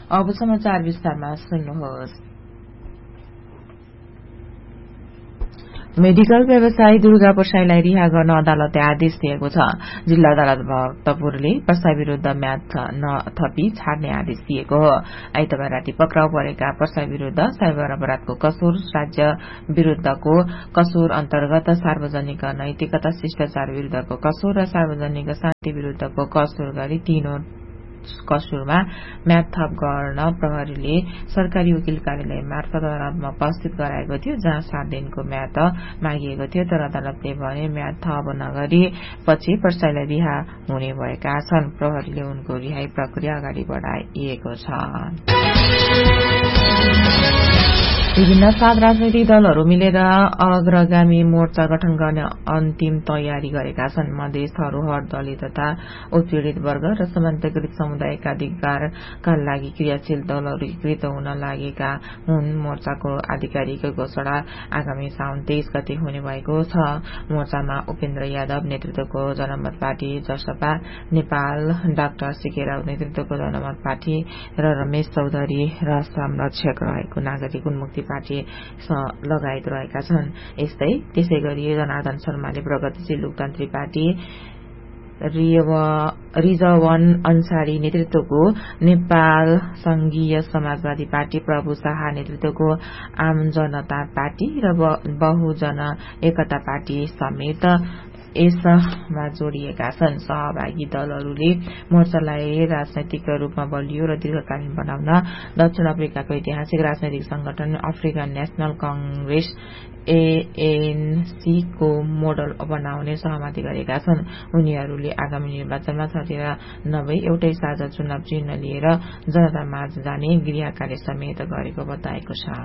अब समाचार विस्तारमा सुन्नुहोस्। मेडिकल व्यवसायी दुर्गा प्रसाईलाई रिहा गर्न अदालतले आदेश दिएको छ। जिल्ला अदालत भक्तपुरले प्रसाई विरूद्ध म्याद नथपी छाड्ने आदेश दिएको हो। आइतबार राति पक्राउ परेका प्रसाई विरूद्ध साइबर अपराधको कसुर, राज्य विरूद्धको कसुर अन्तर्गत सार्वजनिक नैतिकता शिष्टाचार विरूद्धको कसुर र सार्वजनिक शान्ति विरूद्धको कसुर गरी तीनों कसुरमा म्याद थप गर्न प्रहरीले सरकारी वकिल कार्यालय मार्फत अदालतमा उपस्थित गराएको थियो, जहाँ 7 दिनको म्याद मागिएको थियो। तर अदालतले भने म्याद थप नगरी पछि प्रसाईलाई रिहा हुने भएका छन्। प्रहरीले उनको रिहाई प्रक्रिया अगाडि बढाइएको छ। विभिन्न 7 राजनैतिक दलहरू मिलेर अग्रगामी मोर्चा गठन गर्ने अन्तिम तयारी गरेका छन्। मधेस, धरोहर, दलित तथा उत्पीड़ित वर्ग र समान्तकृत समुदायका अधिकारका लागि क्रियाशील दलहरू एकीकृत हुन लागेका हुन्। मोर्चाको आधिकारिक घोषणा आगामी साउन 23 गते हुने भएको छ। मोर्चामा उपेन्द्र यादव नेतृत्वको जनमत party, Jaspa Nepal, doctor CK Raut नेतृत्वको जनमत पार्टी र रमेश चौधरी र संरक्षक रहेको नागरिक उन्मुक्ति पार्टी लगायत रहेका छन्। त्यसै गरी जनार्दन शर्माले प्रगतिशील लोकतान्त्रिक पार्टी, रिजवान अन्सारी नेतृत्वको नेपाल संघीय समाजवादी पार्टी, प्रभु शाह नेतृत्वको आम जनता पार्टी र बहुजन एकता पार्टी समेत यसमा जोडिएका छन्। सहभागी दलहरूले मोर्चालाई राजनैतिक रूपमा बलियो र दीर्घकालीन बनाउन दक्षिण अफ्रिकाको ऐतिहासिक राजनैतिक संगठन अफ्रिकन नेशनल कांग्रेस ANC को मोडल बनाउने सहमति गरेका छन्। उनीहरूले आगामी निर्वाचनमा 96 एउटै साझा चुनाव चिन्ह लिएर जनतामाझ जाने गृह कार्य समेत गरेको बताएको छ।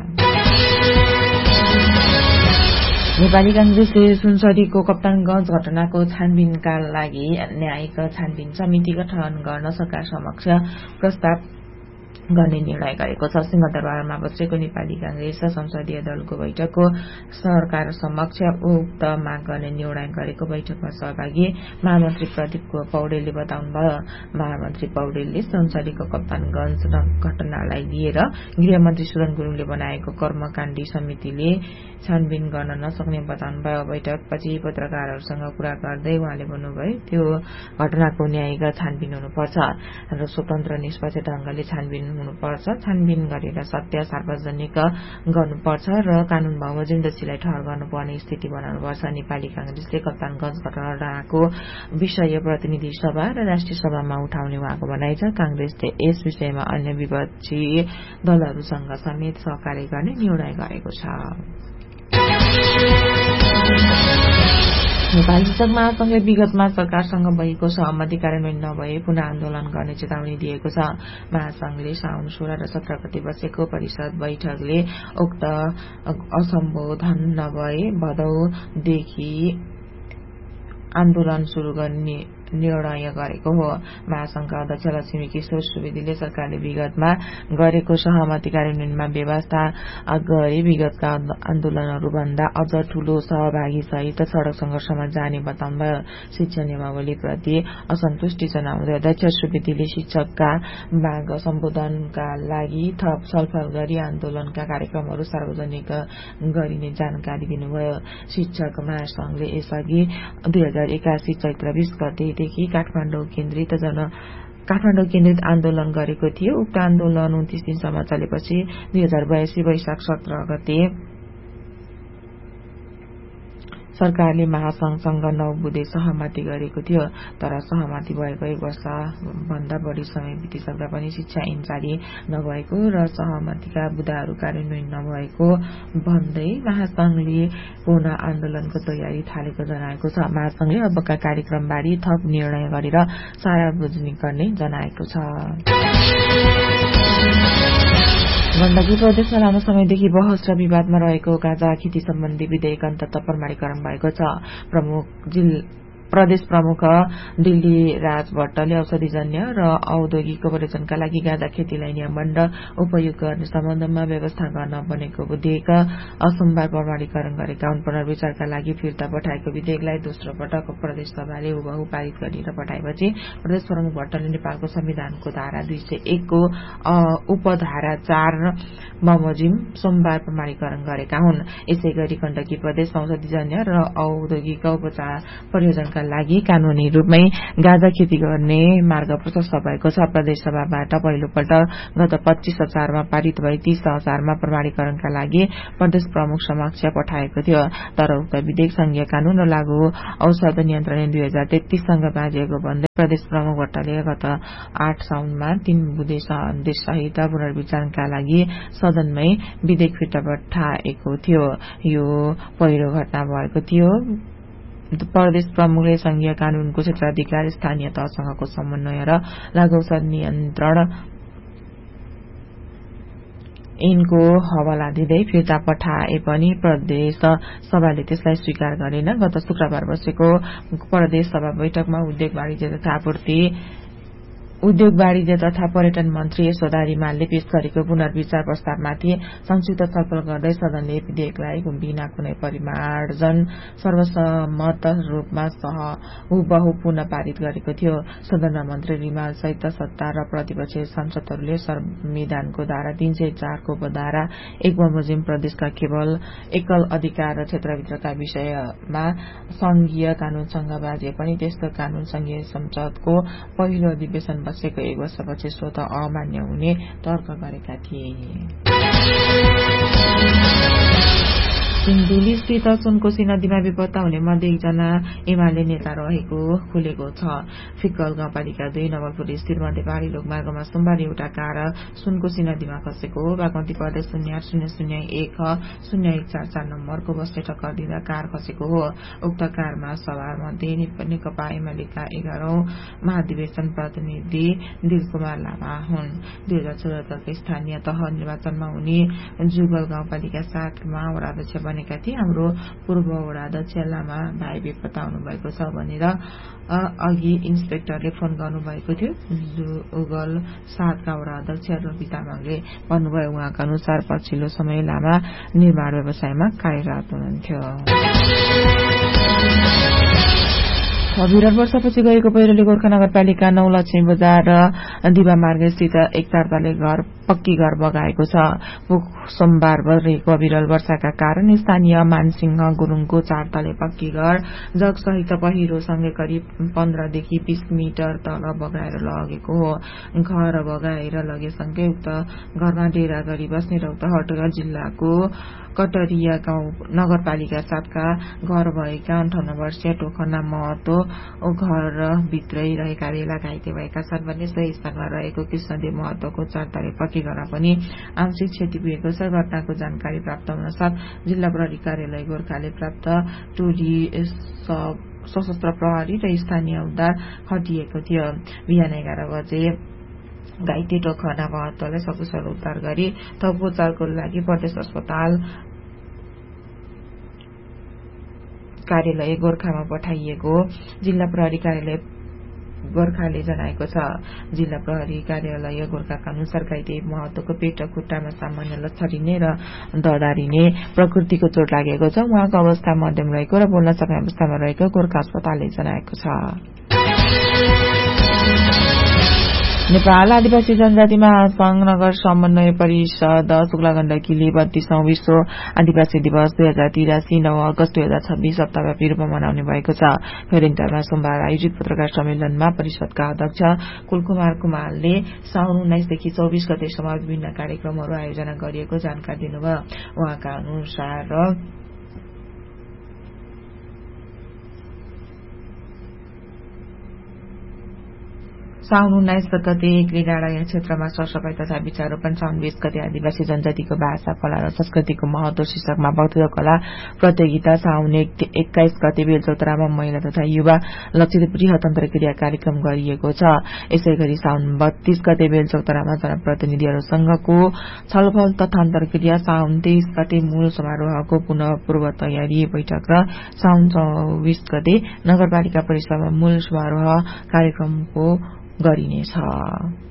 नेपाली कांग्रेसले सुनसरीको कप्तानगंज घटनाको छानबिनका लागि न्यायिक छानबिन समिति गठन गर्न सरकार समक्ष प्रस्ताव गर्ने निर्णय गरेको छ। सिंहदरबारमा बसेको नेपाली कांग्रेस संसदीय दलको बैठकको सरकार समक्ष उक्त माग गर्ने निर्णय गरेको बैठकमा सहभागी महामन्त्री प्रदीप पौडेलले बताउनुभयो। महामन्त्री पौडेलले सुनसरीको कप्तानगंज घटनालाई लिएर गृहमन्त्री सुदन गुरुङले बनाएको कर्मकाण्डी समितिले छानबिन गर्न नसक्ने बताउनुभयो। बैठकपछि पत्रकारहरूसँग कुरा गर्दै उहाँले भन्नुभयो, त्यो घटनाको न्यायिक छानबिन हुनुपर्छ र स्वतन्त्र निष्पक्ष ढंगले छानबिन हुनुपर्छ। छानबिन गरेर सत्य सार्वजनिक गर्नुपर्छ र कानून बमोजिम दोषीलाई ठहर गर्नुपर्ने स्थिति बनाउनुपर्छ। नेपाली कांग्रेसले कप्तानगंज घटनाको विषय प्रतिनिधि सभा र राष्ट्रिय सभामा उठाउने उहाँको भनाइ छ। कांग्रेसले यस विषयमा अन्य विपक्षी दलहरूसँग समेत सहकार्य गर्ने निर्णय गरेको छ। नेपाली शिक्षक महासंघले विगतमा सरकारसँग भएको सहमति कार्यान्वयन नभए पुनः आन्दोलन गर्ने चेतावनी दिएको छ। महासंघले साउन 16 र 17 गते बसेको परिषद बैठकले उक्त असम्बोधन नभए भदौदेखि आन्दोलन शुरू गर्ने निर्णय गरेको हो। महासंघका अध्यक्ष लक्ष्मी किशोर सुवेदीले सरकारले विगतमा गरेको सहमति कार्यान्वयनमा व्यवस्था गरी विगतका आन्दोलनहरूभन्दा अझ ठूलो सहभागी सहित सड़क संघर्षमा जाने बताउनुभयो। शिक्षा नियमावलीप्रति असन्तुष्टि जनाउँदै अध्यक्ष सुवेदीले शिक्षकका माग सम्बोधनका लागि थप छलफल गरी आन्दोलनका कार्यक्रमहरू सार्वजनिक गरिने जानकारी दिनुभयो। शिक्षक महासंघले यसअघि 2081 चैत्र 20 गते देखि काठमाडौँ केन्द्रित आन्दोलन गरेको थियो। उक्त आन्दोलन 29 दिनसम्म चलेपछि 2082 वैशाख 17 गते सरकारले महासंघसँग 9 बुँदे सहमति गरेको थियो। तर सहमति भएको 1 वर्ष भन्दा बढी समय बितिसक्दा पनि शिक्षा ऐन जारी नभएको र सहमतिका बुँदाहरू कार्यान्वयन नभएको भन्दै महासंघले पुनः आन्दोलनको तयारी थालेको जनाएको छ। महासंघले अबका कार्यक्रमबारे थप निर्णय गरेर सार्वजनिक गर्ने जनाएको छ। गण्डकी प्रदेशमा लामो समयदेखि बहस र विवादमा रहेको गाँजा खेती सम्बन्धी विधेयक अन्ततः प्रमाणीकरण भएको छ। प्रदेश प्रमुख दिल्ली राज भट्टले औषधिजन्य र औद्योगिक प्रयोजनका लागि गाँजा खेतीलाई नियमन र उपयोग गर्ने सम्बन्धमा व्यवस्था गर्न बनेको विधेयक सोमबार प्रमाणीकरण गरेका हुन्। पुनर्विचारका लागि फिर्ता पठाएको विधेयकलाई दोस्रो पटक प्रदेश सभाले हुबहु पारित गरेर पठाएपछि प्रदेश प्रमुख भट्टले नेपालको संविधानको धारा 201 को उपधारा 4 बमोजिम सोमबार प्रमाणीकरण गरेका हुन्। यसैगरी गण्डकी प्रदेश औषधिजन्य र औद्योगिक उपचार प्रयोजनका लागि कानूनी रूपमै गाँजा खेती गर्ने मार्ग प्रशस्त भएको छ। प्रदेश सभाबाट पहिलोपल्ट गत 25 असारमा पारित भई 30 असारमा प्रमाणीकरणका लागि प्रदेश प्रमुख समक्ष पठाएको थियो। तर उक्त विधेयक संघीय कानून र लागू औषध नियन्त्रण ऐन 2033 सँग बाँधिएको भन्दै प्रदेश प्रमुख भट्टले गत 8 साउनमा 3 बुँदे सन्देशसहित पुनर्विचारका लागि सदनमै विधेयक फिर्ता पठाएको थियो। यो पहिलो घटना भएको थियो। प्रदेश प्रमुखले संघीय कानूनको क्षेत्राधिकार, स्थानीय तहसँगको समन्वय र लागू औषध नियन्त्रण ऐनको हवाला दिँदै फिर्ता पठाए पनि प्रदेश सभाले त्यसलाई स्वीकार गरेन। गत शुक्रबार बसेको प्रदेश सभा बैठकमा उद्योग वाणिज्य तथा पर्यटन मन्त्री यशोदा रिमालले पेश गरेको पुनर्विचार प्रस्तावमाथि संक्षिप्त छलफल गर्दै सदनले विधेयकलाई बिना कुनै परिमार्जन सर्वसम्मत रूपमा हुबहु पुनः पारित गरेको थियो। सदनमा मन्त्री रिमाल सहित सत्ता र प्रतिपक्षी सांसदहरूले संविधानको धारा 304 को उपधारा 1 बमोजिम प्रदेशका केवल एकल अधिकार र क्षेत्रभित्रका विषयमा संघीय कानूनसँग बाँझे पनि त्यस्तो कानून संघीय संसदको पहिलो अधिवेशन बसेको 1 वर्षपछि स्वतः अमान्य हुने तर्क गरेका थिए। सिन्धुली स्थित सुनकोशी नदीमा बेपत्ता हुने मध्ये एकजना एमाले नेता रहेको खुलेको छ। फिक्कल गाउँपालिका 2 नवलपुर स्थित मध्य पहाड़ी लोकमार्गमा सोमबार एउटा कार सुनकोशी नदीमा खसेको हो। बागमती प्रदेश 0800010144 नम्बरको बसले टक्कर दिँदा कार खसेको हो। उक्त कारमा सवार मध्ये नेकपा एमालेका 11औं महाधिवेशन प्रतिनिधि दिलकुमार लामा हुन्। 2074 स्थानीय तह निर्वाचनमा उनी जुगल गाउँपालिका 7 मा वडाध्यक्ष बनेका थिए। हाम्रो पूर्व वडाध्यक्ष लामा भाइ बेपत्ता हुनुभएको छ भनेर अघि इन्सपेक्टरले फोन गर्नुभएको थियो। जुगल 7 का वडाध्यक्ष रवि तामाङले भन्नुभयो। उहाँका अनुसार पछिल्लो समय लामा निर्माण व्यवसायमा कार्यरत हुनुहुन्थ्यो। विराट वर्षपछि गएको पहिरोले गोर्खा नगरपालिका 9 लक्ष्मी बजार र दिवा मार्ग स्थित 1 तले पक्की घर बगाएको छ। सोमबार रहेको अविरल वर्षाका कारण स्थानीय मानसिंह गुरुङको 4 तले पक्की घर जगसहित पहिरोसँगै करिब 15 देखि 20 मिटर तल बगाएर लगेको हो। घर बगाएर लगेसँगै उक्त घरमा डेरा गरी बस्ने र उक्त जिल्लाको कटरिया गाउँ नगरपालिका 7 का घर भएका 58 वर्षीय टोखना महतो घर भित्रै रहेका बेला घाइते भएका छन् भने सोही स्थानमा रहेको कृष्णदेव महतोको 4 तले पक्की घरमा पनि आंशिक क्षति पुगेको छ। घटनाको जानकारी प्राप्त हुन साथ जिल्ला प्रहरी कार्यालय गोर्खाले प्राप्त टोली सशस्त्र प्रहरी र स्थानीय उद्धार खटिएको थियो। बिहान 11 बजे घाइते टोखना महतोलाई सकुशल उद्धार गरी थप उपचारको लागि प्रदेश अस्पताल कार्यालय गोर्खामा पठाइएको जिल्ला प्रहरी कार्यालय गोर्खाले जनाएको छ। जिल्ला प्रहरी कार्यालय गोर्खाका अनुसार घाइते महतोको पेट र खुट्टामा सामान्य लछरिने र ददारिने प्रकृतिको चोट लागेको छ। उहाँको अवस्था मध्यम रहेको र बोल्न सक्ने अवस्थामा रहेको गोर्खा अस्पतालले जनाएको छ। नेपाल आदिवासी जनजाति महासंघ नगर समन्वय परिषद शुक्ला गण्डकीले 32औं विश्व आदिवासी दिवस 2083 9 अगस्त 2026 हप्ताव्यापी रूपमा मनाउने भएको छ। फेरिङटारमा सोमबार आयोजित पत्रकार सम्मेलनमा परिषदका अध्यक्ष कुलकुमार कुमारले साउन 19 देखि 24 गतेसम्म विभिन्न कार्यक्रमहरू आयोजना गरिएको जानकारी दिनुभयो। उहाँका अनुसार साउन 19 गते क्रीडालय क्षेत्रमा सरसफाई तथा वृक्षारोपण, साउन 20 गते आदिवासी जनजातिको भाषा, कला र संस्कृतिको महत्व शीर्षकमा वक्तृत्व कला प्रतियोगिता, साउन 21 गते बेलचौतारामा महिला तथा युवा लक्षित वृहत अन्तर्क्रिया कार्यक्रम गरिएको छ। यसैगरी साउन 32 गते बेलचौतारामा जनप्रतिनिधिहरूसँगको छलफल तथा अन्तर्क्रिया, साउन 23 गते मूल समारोहको पुनः पूर्व तयारी बैठक र साउन 24 गते नगरपालिका परिसरमा मूल समारोह कार्यक्रमको गरिनेछ।